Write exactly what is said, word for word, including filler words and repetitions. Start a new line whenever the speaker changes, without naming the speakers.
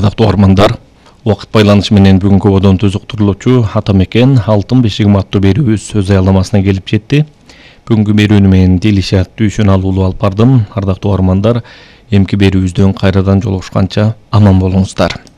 Ардактуу угармандар, убакыт байланышы менен бүгүнкү бодон түзүктүрүлүүчү Ата мекен алтын бешигим аттуу берүүбүз өз аяламасына келип жетти. Бүгүнкү берүүнү мен Дилишат Дүйшөналуулу алып бардым. Ардактуу угармандар, эмки берүүбүздөн кайрадан жолугушканча аман болуңуздар.